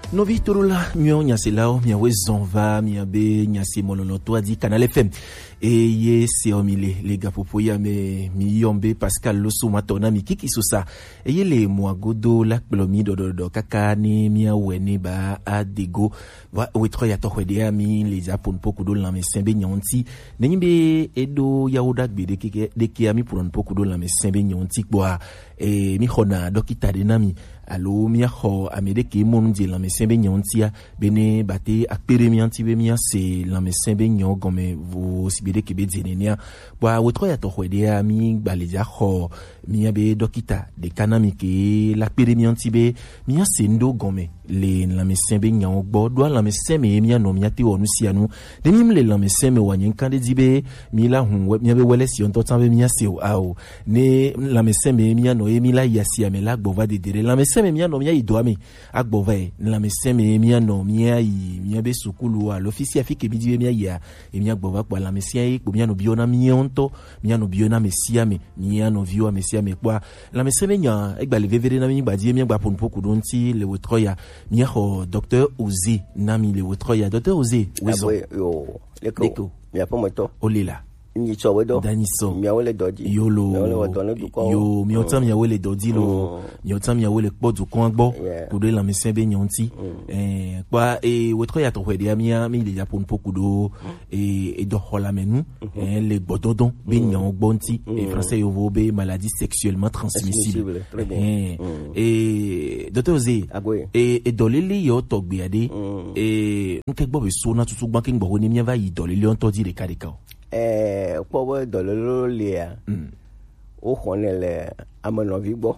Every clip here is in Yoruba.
Novi Torula, Nyon Yaselao, Miawe Zonva, Miabe, Nyase Molonoto, a dit Canal FM. Et ye, c'est omile, les gars, pour ya me, mi Pascal, Loso, Matona, mi kiki sous ça. Et ye, les mois godo, lak, blomi, do, kakane, miawene, ba, adego, wa, ouetro, yato, wedea, mi, les apon, pokudo, lame, sembe, nyanti, nenimbe, edo, yaodak, be, deke, ami, pour un pokudo, lame, sembe, nyanti, boa, mi, hona, dokita, denami, alo mia ho amede ke mondi la mesembe nyontia bene bate akpere mianti be mia se la mesembe nyon gome vo sibede ke be zenenia bwa wotro ya to hwede ami baleja ho mia be dokita de kanami ke la akpere mianti be mia se ndo gome le la mesembe nyon gbo do la mesembe mia no mia te wonu sianu de mim le la mesembe wanyen kande dibe mi la hu mia be wele si on to tambe mia se o ao ne la mesembe mia no emi la yasia me la gbo va de dire la mesembe mia no mia idoame agbove la meseme mia no mia mia be sukulu a l'office afike bidi mia ya e mia gbova kwa la mesia e ko mia no biona mionto mia no biona mesia me mia no vio mesia me kwa la meseme nya e gba le vevere na mi gba die mia gba pon poku donti le wotroya mia ho docteur Ozi nami le wotroya docteur Ozi wezo yo leko mia pomoto olela ni chowedo daniso miawele dodi yolo yo miotam yawele dodi lo miotam yawele kpodu kwangbo kudo la mesembe nyonti kwa wetro ya to hwede amia mi le japon pokudo do hola menu le bododon be nyon gbonti français yovo be maladie sexuellement transmissible docteur Oze dolili yo togbe ade nke gbo be so na tutu gba ke ngbo ni mi va yi dolili on to di de kadeka kwa dololo lia o khonele amanovi bo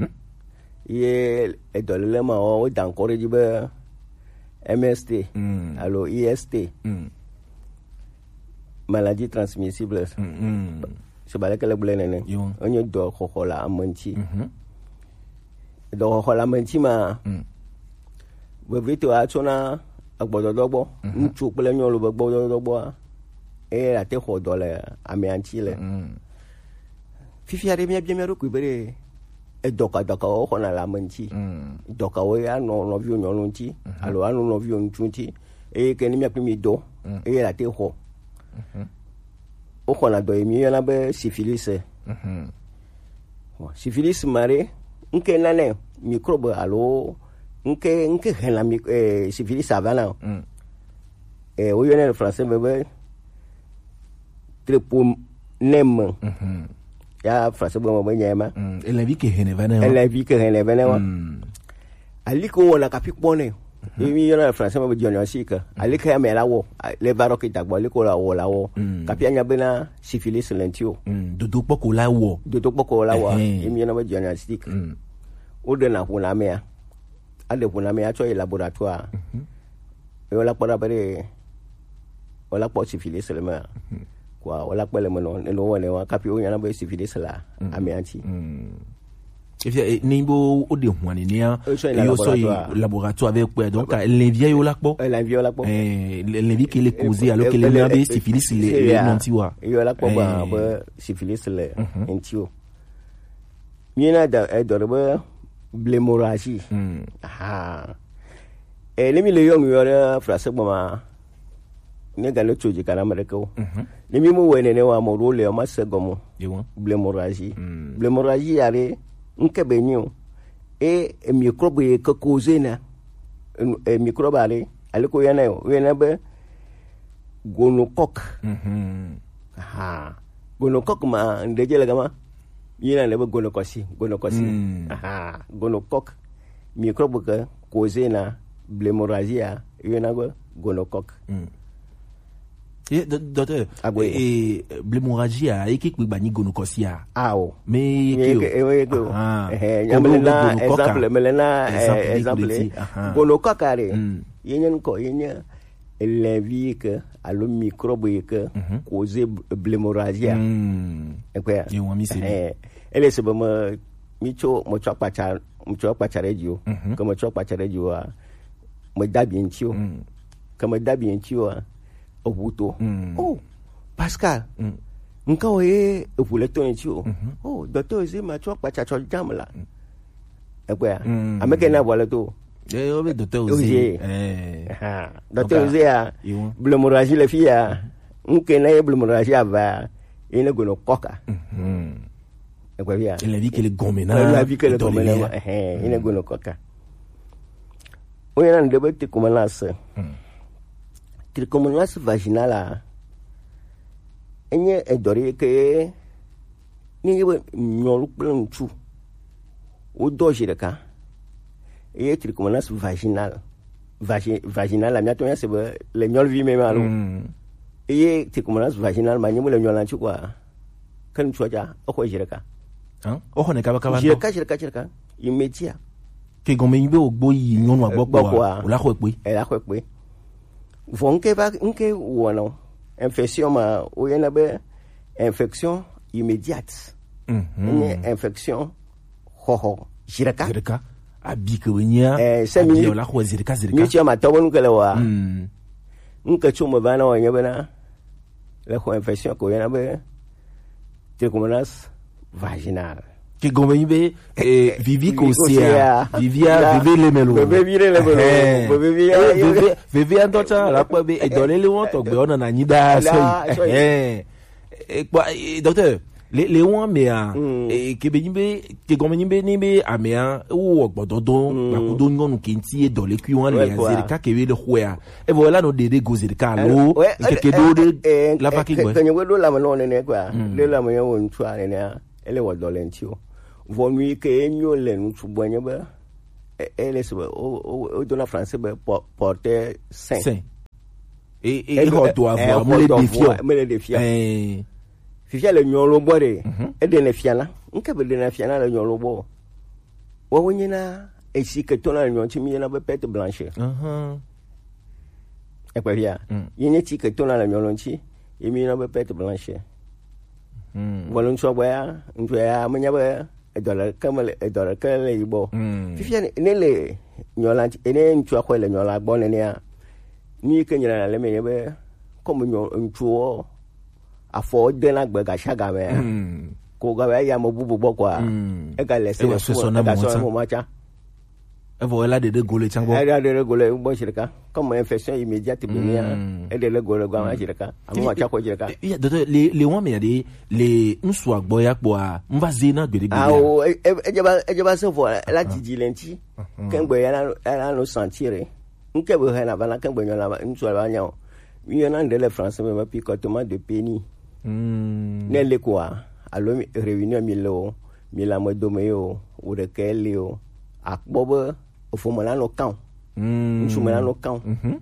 ye dolole ma o dankore jibe MST allo IST maladie transmissible se balaka le bulene onye do khokola amanchi do khokola amanchi ma bo vito achona agbododogbo nchu pele nyolo gbododogbo e la te hodole amianchile fifi are mi bien mero kubere e doka o hona la manchi doka o ya no vio nyolunchi alo anu no vio nchunchi e ke ni mi apimi do e la te ho o hona do mi yana be syphilis syphilis mare nke nane microbe alo nke hela syphilis avana o yone le français bebe trepom nem ya frase bo mo nyema la vie que henevana wa aliko wona kapikpone mi yona frase mo jonyo sika alika ya melawo le baroki dagbo aliko la wo kapianya bena syphilis lentio dodo poko la wo mi yona mo jonyo sika o de na huna mea ade huna mea cho laboratoire yo la pora bare wala po syphilis le ma kwa wala kwele mono no wone wa kapi o nyana be syphilis la amianti if nimbo o de hwane ne yo so laboratoire avec quoi donc l'invia yo la po l'invia qui les causer alors que les be syphilis le nantiwa yo la po ba syphilis le entio miena da dorbe blémorragie le mi le yo yo frase boma ne galo choji kana mareko ni mi mo wene ne wa mo role o masegomo blémorragie yare nke benyo microbe ke cause na microbe ale ko yana yo wena be gonocoque gonocoque ma ndeje la gama yina le be gonocoque gonocoque microbe ke cause na blémorragie yana be gonocoque docteur blémorragie a équipe bani gonocosia mais exemple gonocoque yenyen ko yenya la vie que à le microbe que cause blémorragie elle se bama micho mo chapa radio comme chapa radio mo dabientio comme dabientio obuto Pascal nka oye opuleto entio docteur Oze ma chwa pacha chwa jamla ekwe ameke na wala to docteur Osé. Docteur Osé a l'hémorragie les filles a n'kena l'hémorragie ava ina gono koka. Et quoi bien. Il a dit que le gomena. Il a dit que le gomena ina gono koka. On a un débat de communance. Trichomonas vaginale enye edori ke ni nyolu plantu o dojire ka et trichomonas vaginale vaginale la miato ya c'est le nyol vi même alo et trichomonas vaginale ma nyemo le nyola nchi kwa kan choja oko jire ka oko ne kaba jire ka immédiat ke gome yibe ogbo yi nyonu agbogbo o la ko pe vonke va nke wono infection ma o yana be infection immédiate une infection ho jiraka abike wenya abi la ko zirika mi chama tawon kalewa nka chuma bana wanya bana la ko infection ko yana be trichomonas vaginale que gombe vivi kosia vivia le melo vivi antocha la kwa be edolele won to gbe ona na nyida so docteur les won me a que be nyimbe que gombe nyimbe ni be amea wo ogbododon bakudo ngonu kenti edole ku won le azirika ke we le khoya e voilà no de gozirika lo que do de la faki gbo que nyewe do la mo ne kwa le la mo ye won twa ne na ele wo dolentio vonui que enyo le nutu bonya ba ele se o dona français ba porter saint et ho do avoir me le défi fifia le nyolo bore e de ne fiana nka be de na fiana le nyolo bo wo wonyina e si que tona le nyonchi mi na be pete blanche e kwa via yene ti que tona le nyolonchi e mi na be pete blanche volon so boya ntoya manya ba edora kamale ibo fifia ne le nyolanti ene ntwa ko le nyola gbo ne ya ni ke nyira le me be comme ntuo afo de na gbe ga shaga me ko ga ya mo bubu bokwa e ga le se so na mo macha e voilà de gole chango e de gole bo shirika comme infection immédiate binia e de le gole gwa ma shirika amu macha ko shirika ya docteur les won me de les nswa gbo ya gbo a mvaze na gbede e ba se vo la dijilenti kan gbo ya na no sentir nke bo ha na bana kan gbo nyola nswa ba nya mi na de le français me picotement de pénis ne le quoi alo réunion mi la mo domeo ou de kelio akbobo ofomala no kan nsumala no kan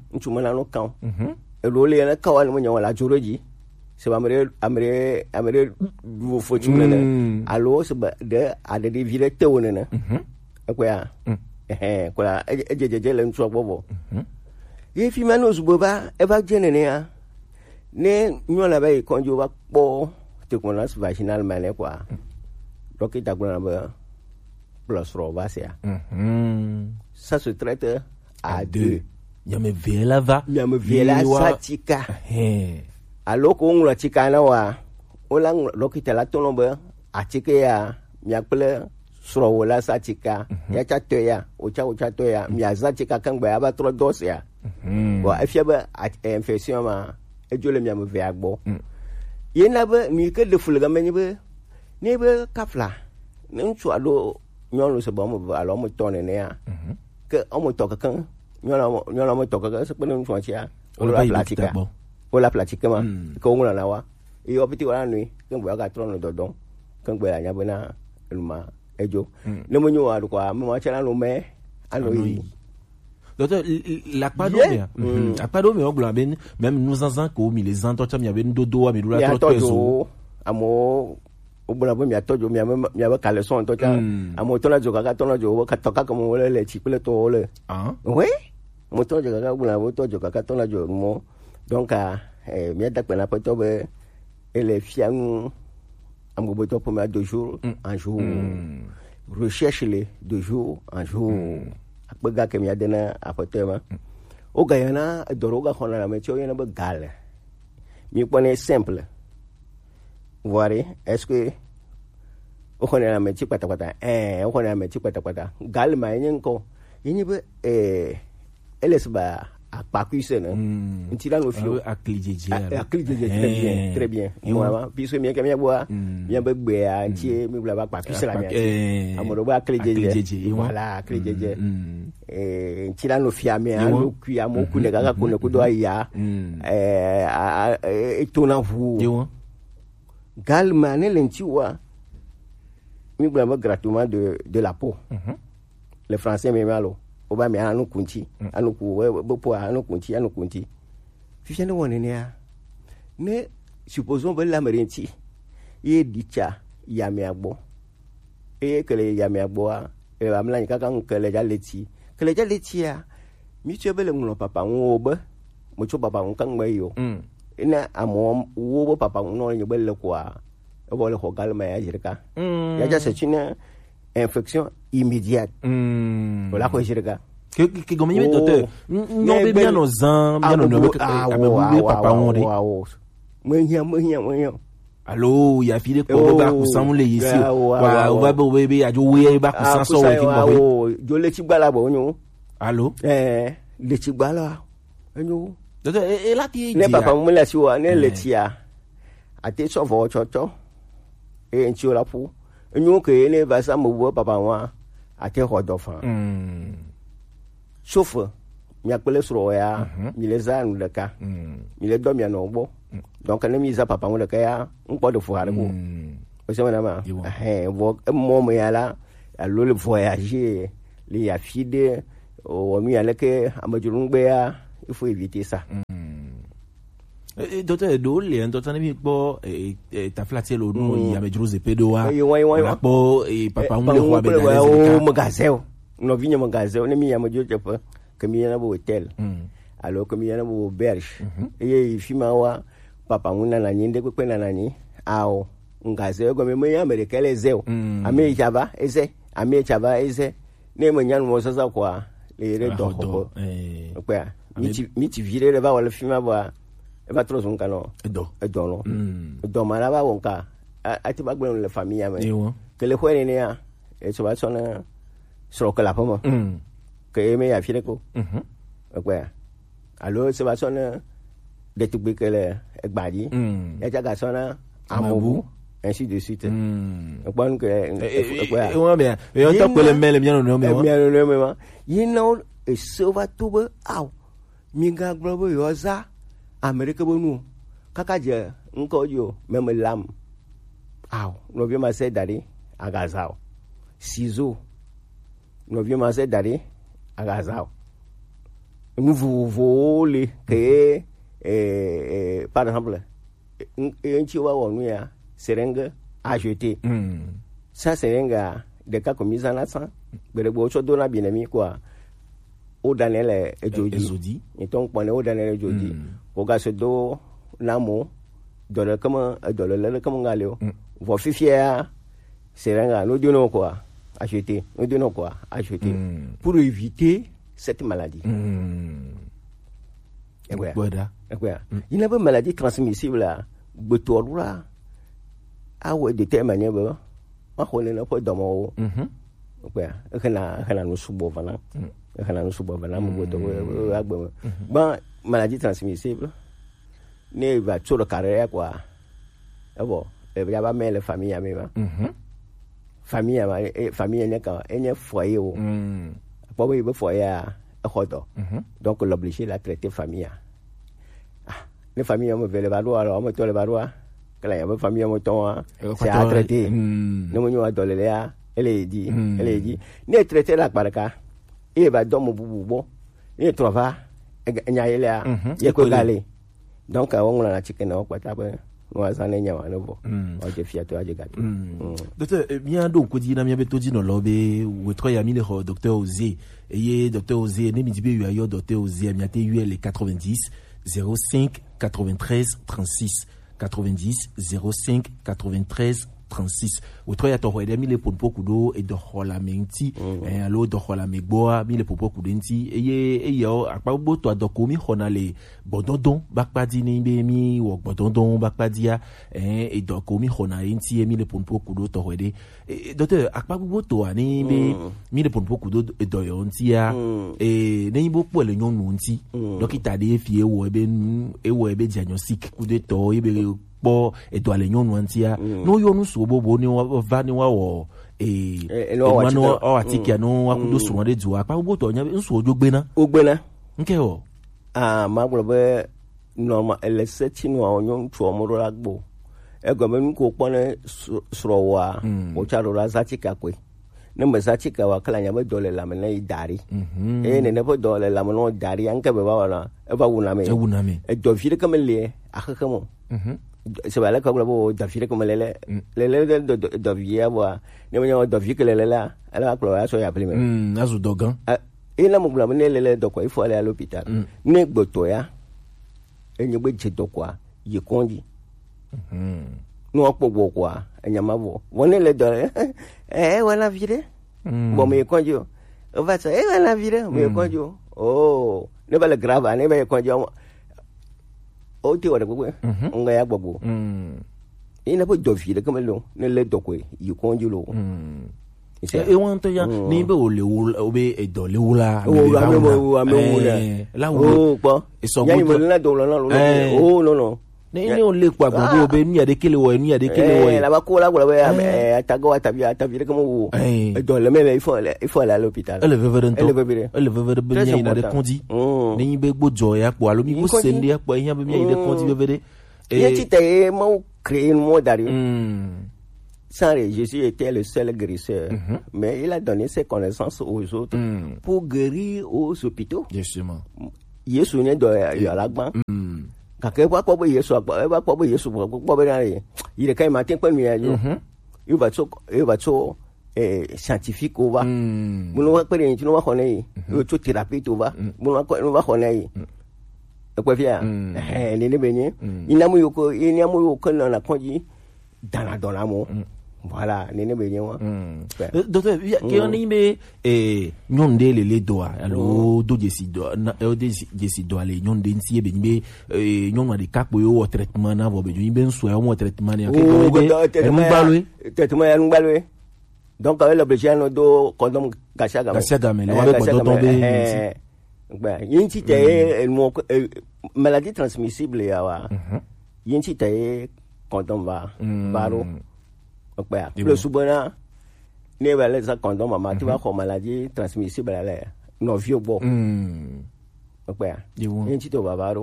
elole na kawal mo nyawala joroji se amre du fochumene alo se de ade de virete wonena ekoya kola ejejeje le ntu agbobo ye fi manos boba eva jenene ya ne nyola bay konjo ba po trichomonas vaginal mane kwa dokita gona ba plus rovasia ça se traite à deux nyame vela satika aloko ngula chikana wa olang dokita la tonomba atike ya miakple sro wala satika ya chatoya ocha toya miazatika kangba aba tro dosia bo afia ba infection ma ejole miam ve agbo yena ba mi ke de fulga menye be ne be kafla nchu ado nyolo se bomo alo mo tone ne ya ke omo toka kan nyolo mo toka se pele nchu achia ola platika ma ko ngula na wa e opiti wala nui ke ngba ga trono dodon ke ngba nya bena eluma ejo ne mo nyu wa kwa mo achana no me ano yi. Docteur, la pas d'eau, mais on globine, même nous en ko mi les antocha mi avait dodo a mi dula trop amo obula bo mi atojo mi aba caleçon antocha amo tona joka ka tona jo ka toka como le chipele to le oui mo to joka ka bula bo to joka ka tona jo mo donc mi ada pena poto be ele fian amo bo to pour 2 jours en jour recherche les 2 jours en jour akbaga ke mi adena apotema o gayana doroga khona na mecho yana ba gal mi pone simple voire est-ce que o khona na mechi pata o khona na mechi pata gal ma yen ko yini be elle se ba a pas cuisine ntira no fio aklijeje très bien moi puis c'est bien que bien bois bien be a ntie mi bla ba pas cuisine la bien amoro ba aklijeje voilà aklijeje ntira no fia me anu ku amoku ne gaga ko ne ko do ya etona vu galma ne lentiwa mi bla ba gratuitement de la peau les français me malo oba me anu kunti anu ku bo anu kunti fi ne woni ne supposons be la merenti e dicha ya me agbo e kele ya me agbo e amla ka kan kele ja leti ya mi chebe le ngulo papa wo be mo cho papa kan ngbe yo ina amo wo papa no ni be le kwa e bo le ko galma ya jirka ya ja se chine infection immédiate. Voilà quoi je regarde. Que comme il docteur, non bien nos ans, bien nos papa on dit. Allô, ya file ko ba ku san le yisi. Wa ba bo bebe ya jo we ba ku san so we ki bo. Jo le ti gbala bo nyu. Allô? Le ti gbala. Nyu. Docteur, et là ti ne papa mo la si wa ne le ti a. Ate so vo chocho. E nti ola pu. Nyu ke ne va sa mo bo papa wa ate hodofan sauf mi akpele suro ya mi le za nu deka mi le do mi no gbo donc ne mi za papa mo deka ya npo de fo hare ko o se ma vo mo mo ya la lo le voyager le ya fide o mi ale ke amajurun gbe ya il faut éviter ça. Docteur Dole, docteur Nemi po ta flatie lo no ya mejuru ze pedo wa po papa un le wa be o magazeo no vinha magazeo ne mi ya mejuru chepa que mi na bo hotel alors que mi na bo berge e fima wa papa un na nyinde ko na nani ao ngazeo go me ya merekele zeo ame chaba eze ne mo nyanu mo sasa kwa le re do ko kwa mi ti vire le ba wala fima ba va trop son canon edo no do mara ba wonka ati ba gbe le famille ame que le juere ne ya eso va sona solo que la pomo que me ya fire ko kwa alors se va sona de tout que le egbadi ya jaga sona amobu ainsi de suite bon que ouais bien et on tape le mail bien no me you know eso va tout au minga globo yoza America bonu kakaje nko yo même lam aw no bien ma se dari agazao ciseau no bien ma se dari agazao nous voler que par exemple un chiwa wonu ya seringue à jeter ça seringue de cas comme mise en accent bere bo cho dona binami quoi au danele ejodi et donc on est au danele ejodi ko ga se do namo do le comme ngaleo vo fifia seringue no dino quoi acheter pour éviter cette maladie. Il n'y a pas de maladie transmissible là. Betorura. Ah ouais, de telle manière, on connaît pas d'homme. Bon, maladie transmissible. Ne va sur le carré quoi. Bon, il y a pas mal de famille à même. Famille n'est qu'un foyer. Pas oui, foyer à donc l'obliger la traiter famille. Les familles me veulent le barois, alors on me le barois. Que la famille me tombe, c'est à traiter. Nous nous a donné là, elle est dit, ne traiter la barca. Et va dormir boubou, et tu vas, et n'y a là, il y a quoi d'aller. Donc, on a la chicken au quatable. Docteur, bien donc, dit na miabeto di no lobe, ou trois yami le docteur Ozé, et docteur Ozé, ne mi dibe yu ayo docteur Ozé, miate yu les 90 05 93 36 90 05 93 36 utoya to hoede mi le ponpo kudo e do hola menti alo do hola megboa mi le ponpo kudenti eye akpa gbo to adoko mi hona le bodondon bakpadi ni be mi wo bodondon bakpadia e doko mi hona enti mi le ponpo kudo to hoede docteur akpa gbo to ani be mi le ponpo kudo e do yo ntia e ne bo po le nyonu nti dokita de fie wo ebe diagnostic kudo to ebe bo edo ale nyonu antia no yonu so bobo ni va ni wa wo no o atiki no akudo so de duwa pa bo to nya nso ojogbena nke o ma gbo be normal eleseti no onyon tu omoro lagbo ego me ko pone sro wa o charo la zatika kwe ne me zatika wa kala nya be dole la me na idari ne bo dole la me no dari anke be ba wala e ba wuname e do fire kamele akakamo se va la comme le d'affiler comme les de via bois ne voyons de vie que les là elle va cloire so ya prime azu dogan et là mon blâme les de quoi il faut aller à l'hôpital ne gbotoya e nye gbe je dokwa ye konji no okpogbo kwa enyama bo won le do wala vire bon me konji on va ça wala vire me konji oh ne va le grave ne va konji o ti wala gbogbo nga ya gbogbo ina po do file comme lo ne le dokwe yi konji lo e won to ya ni be o le o be e do le wula la wo po ya ni mo na do lo no ne o le kwa gbogbo be ni ade kele wo la ba ko la be atago atabia comme wo e do le me il faut aller à l'hôpital elle veut bien ina de kondi ni be gbojo ya po alo mi go sende ya po yan be mi ide kondi be vede et ti te mo créer mo dari sans Jésus était le seul guérisseur mais il a donné ses connaissances aux autres pour guérir aux hôpitaux justement Yesu ne do ya lagban kake wa po Yesu wa po Yesu po be na il kai ma tin pe mi ajo il va so scientifique ou va nous va pere nous va connait to thérapie tu va nous va connait quoi faire ne benye inamu yoko na konji dans l'amour voilà ne benye wa docteur que on ime nyonde le doa alo do jesido na jesido ale nyonde ntie be nbe nyonwa de kakpo yo traitement na bo be nbe nso ya mo traitement ya ke traitement ya ngbalwe donc avec l'obligation do condom gashaga le wa be tomber yinti te maladie transmissible ya wa yinti te condom va baro le soubona ne va les condom mama tu va ko maladie transmissible la no vieux bo yinti to baro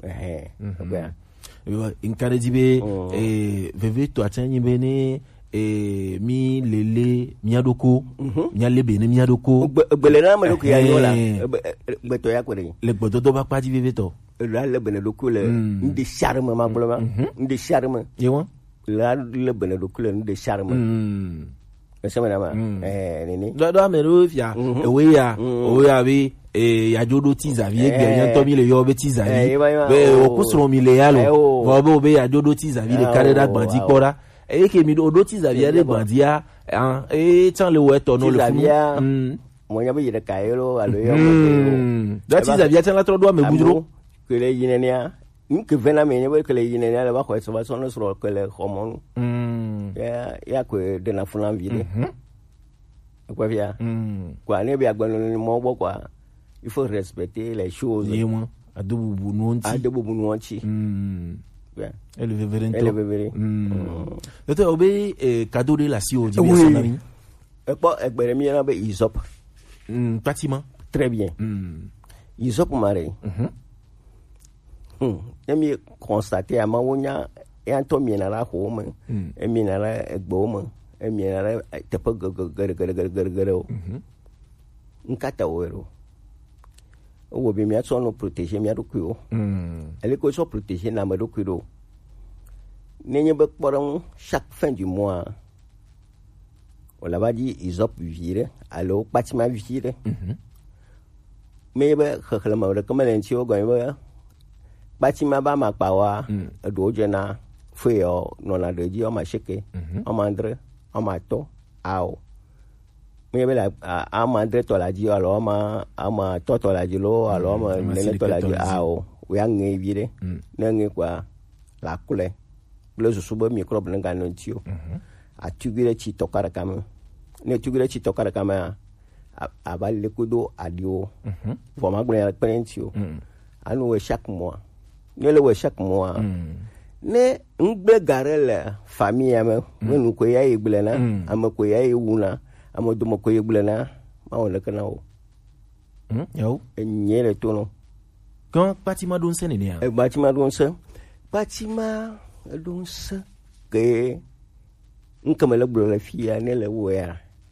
inkare dibe veve to atanyi bene mi lele miadoko mialebe ne miadoko gbele na me ya yola gbeto ya kwere le gbodo do ba pa di veve to la le bene do kule ndi charme ma bloma ndi charme yewa la le bene do kule ndi charme esema na ma nini do amero fia ewe ya o ya bi ya jodo tizavi egbe to mi le yo be tizavi be okusro mi le yalo bo be ya jodo tizavi le Canada bandi kora ke mi do tizavi le bandia tan le weto no le funu mo nya be yire kaelo alo yo do tizavi tan la tro do me bujuro que le yinenia que vena me ne que le yinenia le ba ko so ba sono sro que le hormone ya que de na fulan vide quoi via quoi ne be agbonu ni mo bo quoi il faut respecter les choses adobu bunonchi elle veut docteur obe cadeau de la sio di sonami egbere mi na be isop pratiquement très bien isop mare emi constater ama wonya e to mi na la ho mo emi na la egbo mo emi na la te pa gere nkata wero o bi mi aso no protéger mi adokuo elle ko so protéger na madokuo nenye be poron chaque fin du mois on l'a dit isop vire allo patima vire mais be khalama de comme l'entio go be patima ba ma pawa do jena fait non a de dit on m'a checké on mandre on m'a to ao mais bela a mandre to la dit alors on m'a to la dit lo alors on m'a to la dit ao we ange vire nange kwa la kule le suba microbe nga non tio a tugire ci tokara kama ne tugire ci tokara kama a balle kudo adio vraiment gwen penentio anu we chaque mois ne le we chaque mois ne ngbe garele famille am wonu ko yayi gblena am ko yayi wuna am do mo ko yayi gblena ma wona kana o yo nyele tono quand bâtiment don sen ne ya bâtiment don sen que nkamela gblona fia ne le wo ya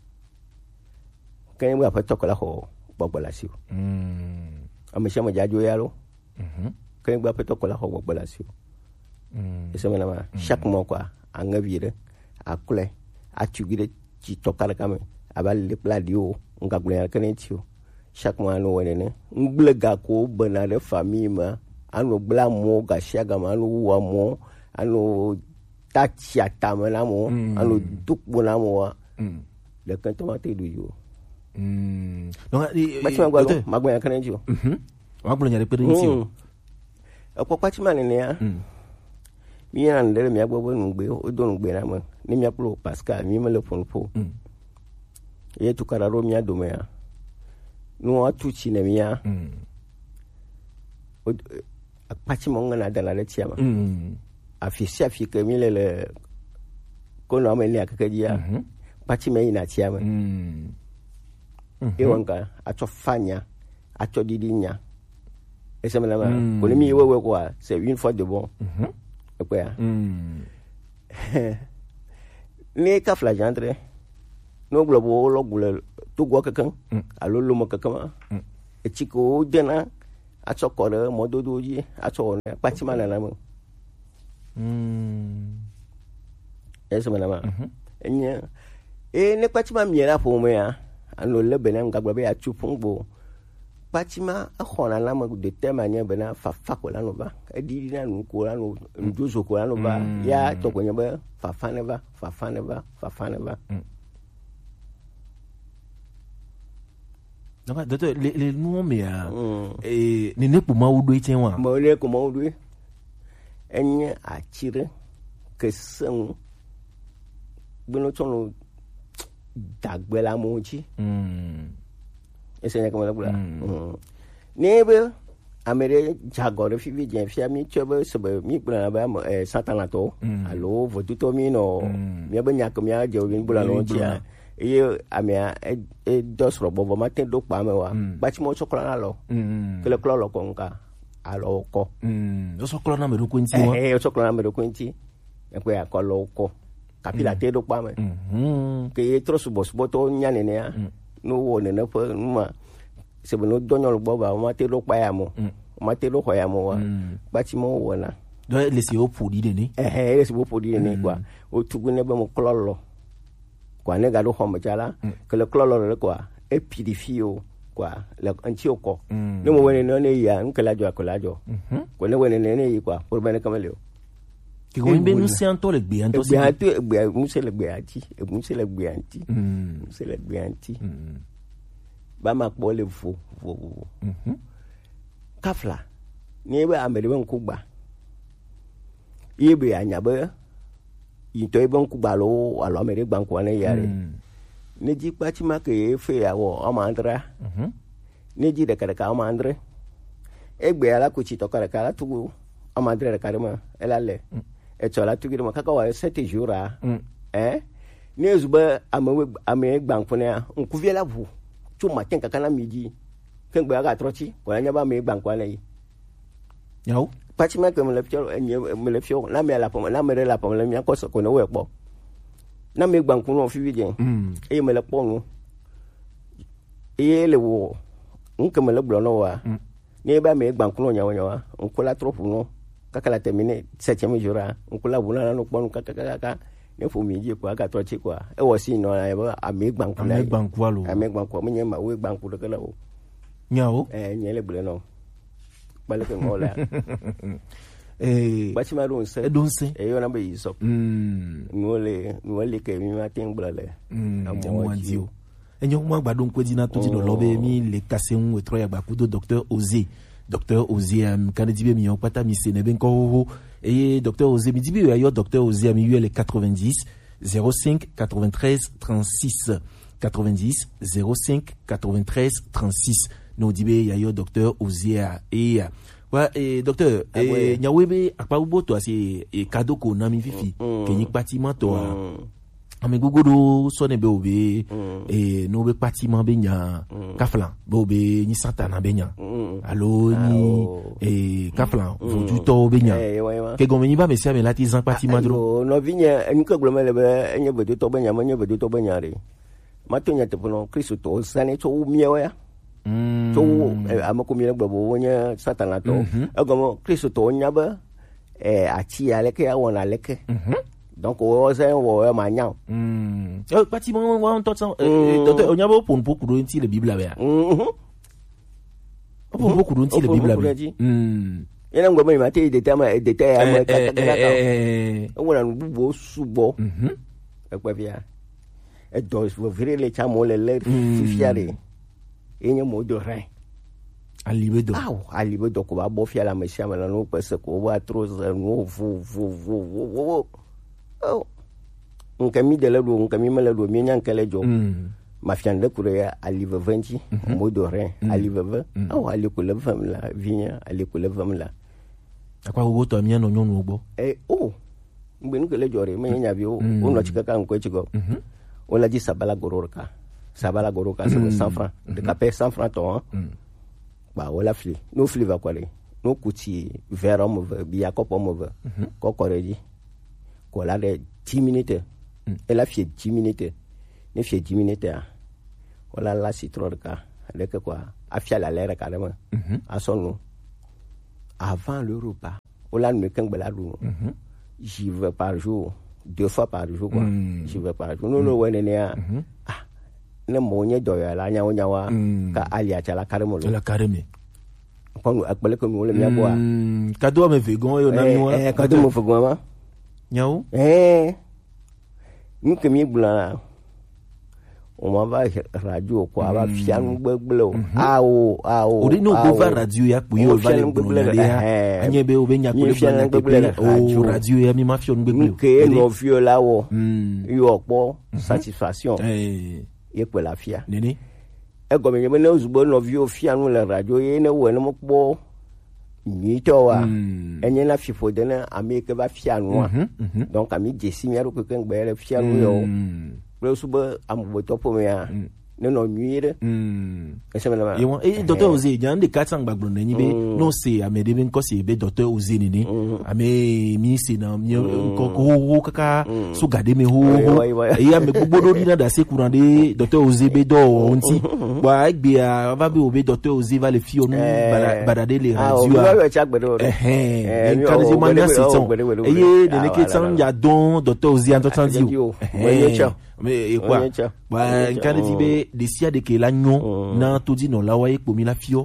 kan wa pa tokola ho bobola siu am chama jajo yalo kan wa pa tokola ho bobola siu esa mena chaque mois quoi anga vire a kule a tugire ci tokala kame abal le pladio nga gblena kan tio chaque mois no wonene nglega ko banale famille ma anu bla mo ga shaga ma anu wa mo anu tachia tamana mo anu dukbo na mo le kan tomate du yo donc bâtiment gwalo magwen kan tio magwen ya repérencio ko bâtiment ne ya mi yan de mi agbo ngbe o do ngbe na mo ni mi aplo Pascal mi me le fonpo ye tu kararo mi adome ya no atuchi na mi ya bâtiment ngana dans la tiama afisi que mi le kono ameli akadia bâtiment ina tiama e wanga atofanya atodidinya esa mena ko mi wewe quoi c'est une fois de bon quoi ne ka flajantre no globo lo gule to go kakan alo lo mo kakama e chiko dena atokore mododoji atone bâtiment na mo esa mena enya ne bâtiment miera po mo ya anu le benen ga gbe ya chupungbo bâtiment a khona na mo de temanya bena fa ko la no ba ediri na nu ko la no ndozo ko la no ba ya to ko nyaba fa fane ba non pas docteur les nous mais et ne pour ma oudou tien wa mo le ko mo oudou enye a tire que son bono tono dagbela mochi ese comme la bula nebe amere jagore fi bien fi ami chobe sobe mi bula ba satanato allo votuto mi no mi abanya ko mi a je obi bula no tia e amia e dos robo bo matin do pa me wa bâtiment chocolat na lo que le clolo ko nka alo ko o chocolat na me do kwenti wa o chocolat na me do kwenti e ko ya ko lo ko kapila te do pa me que e trosu bos boto nyane ne ya no wona na fa numa se bono donyo bo ba ma te do pa ya mo ma te do ko ya mo wa bâtiment wona do laisser au produit de ne laisser au produit de ne quoi o tugu ne ba mo clolo quoi ne gado homo chala que le clolo quoi e purifio quoi le antioko ne mo wona no ne ya nkela jo akola jo ko ne wona ne quoi pour ben kamele ki ko be nous c'est anto le gbe anto c'est musse le gbe anti ba ma po le fo kafla ni ba amere ben ku gba ibe anya ba ito ibon ku gba lo alo amere gba nko na yare ne ji pachi ma ke fe yawo o mandra ne ji de kare ka o mandre egbe ala ku chi to kare ka tu o mandre kare ma elale e to la tu gi ma kaka wa 7 jours ne zuba ame gba nko na nku vie la bu tu matin kaka na midi ken gbe aga trochi ko anya ba me gba nko na yi yawo pachi ma ke me le fio na me la pom na me la pom le mi ko so ko no we po na me gba nko no fi bien e me le po no e le wo nka me le blo no wa ni ba me gba nko no nyawo nyawa nko la trop no kaka la terminer 7e jour nko la buna no po no kaka ne fo mi ji ko aga trochi ko e wo si no a me gba nko na gba nko alo a me gba nko me nyema we gba nko de kala o nyawo nyele blo no baleke ngola bâtiment donse et on a be isop nous les que mi matin blale amodio enyo mo gbadon kwedi na to di no lobe mi le kaseun we troya gba kudo docteur Osé kan di be mi on pata mi se ne ben ko et docteur Osé mi di be yo docteur Osé mi le 90 05 93 36 90 05 93 36 no di be yo docteur Osé et ouais, et docteur, nyawebe akpabubo to asi cadeau ko na mi fifi kenyi bâtiment to ame gogodo sone be obe et no be bâtiment be nya kaflan be obe ni santana be nya allo ni et kaflan vodu to be nya ke gomeni ba mesia me lati zan bâtiment do no vinya en ko gloma le be nya be to be nya nya be to be nya re matonya te pono kristo to sane to miewa ya so amakomira gbabo wonya satana to agomo kristo to nya ba achi aleke ya wona aleke donc o se wo ma nya bâtiment wa on tot docteur onya ba pour beaucoup de nti le bible ba pour beaucoup de nti le bible ba ena ngoma ma te de tema de te ya ka wona bubo subo e kwa via e do vo vire le chamo le fifiare enye modo rein alibedo alibedo ko ba bo fia la mesia ma no pese ko wa trop no vo nkami de la do nkami mala do mi nyan kale jo ma fiande kure ya alive 20 modo rein alive 20 ali ko le fam la vinya ali ko le fam la akwa go to mi no nyonu ogbo ngbe nkele jore me nya bi o no chikaka nko chiko on l'a dit sabala goroka c'est 100 francs de capé 100 francs toi bah on l'a fli nous fli va quoi nous couti vers homme bien cop homme ko corredi ko la de 10 minutes elle a fait 10 minutes ne fait 10 minutes on la citron de cas avec quoi a fait la l'air carrément à son nom avant le repas on l'a me quand beladou j'y vais par jour 2 fois par jour quoi j'y vais par jour non ouais né ne monye doya la nya wa ka alia cha la karemo la kareme ponu akbele ko mo le mia boa kado me vegon yo na mi wa kado mo vegon ma nyao nke mi bula o ma va radio ko aba fianu gbegbelo o ri no go va radio ya po yo va le gbegbelo ya anye be o be nya ko le gbegbelo o radio ya mi ma fionu gbegbelo ke no fio lawo yo opo satisfaction ye pe la fia nini e go me ne ozubo no vi o fia nu le radio ye ne wo ne mo po ni to wa enye na fifo de na ameke ba fia nu donc ami jesi mi aro ko ken gbe le fia nu yo le ozubo ambo to po me ya ne no nuire et docteur Osé jan de 400 gbagbo na nyibe no se amede ben ko se be docteur Osé ni ame mi se na mi ko kaka so gade me ho e ya me gbodo ni na da se courant de docteur Osé be do onti ba gbe a va be obe docteur Osé va le fi onu badade le radio kan se mania se ton e ye de ne ke tan ya don docteur Osé en temps dit mais et quoi ba kan di be de sia de ke la nyon na to di no la wa e pomi la fio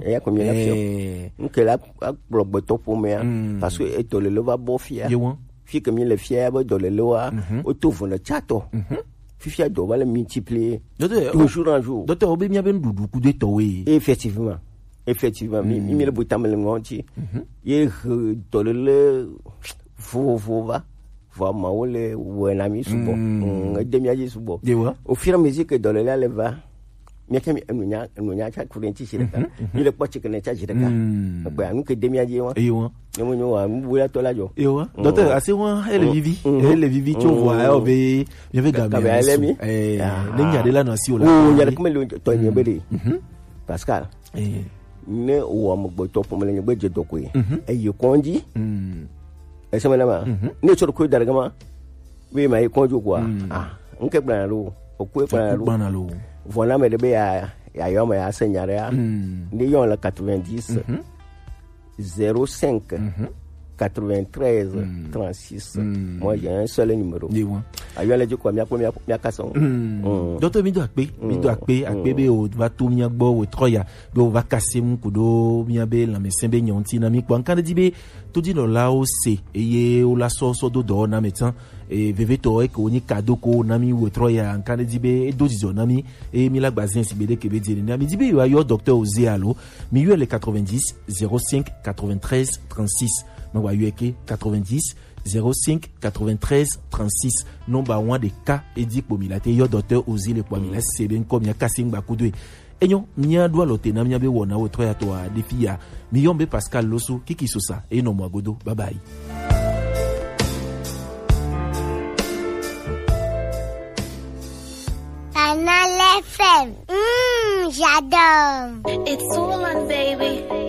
nke la blobo to po me parce que et to le va bo fia fi que mi le fia ba do le loa o to vo na chato fi fia do va le multiplier de jour en jour docteur obe mi aben dudu ku de to we effectivement mi le butam le ngonti ye do le vo va ma wole wena mi subo demia ji subo au fur et à mesure que dans le la va mi kemi nya cha kurenti shirika mi le pochi kene cha shirika ba nu ke demia ji wa yo mo wa mu ya to la jo yo docteur assez wa elle vivi tu vois obe je vais gamer ne nya de la no si o la nya de kumele to nya bele Pascal ne o mo gbo to po mo le nya gbe je doko e ye konji ese mana ne choro ko dargama we mai konju kwa nke bana lo o ko bana lo voilà me de be ya yo ma ya senyare ya ni yo la 90 05 93 36. Moi, j'ai un seul numéro. Ayo la joko mia kason. Docteur mi do akpe o va to mia gbo o troya do va casser mon kudo mia be la médecin be nyonti na mi kwa kan di be to di no la o se eye o la so do na metan e veve to e ko ni cadeau ko na mi o troya kan di be do di zo na mi e mi la gbazin si be de kebe di na mi di be yo docteur Ozé allo mi yo le 90 05 93 36 ma wa yo ke 90 05 93 36 nomba 1 de cas et dit pour milate yo docteur Ozé le kwamila c'est bien comme ya casing ba kudwe enyo mia doit loter na mia be wona o troya to a defi ya mi yombe Pascal Loso kiki sosa e no mwagodo bye bye. Canal FM. J'adore. It's all on, baby.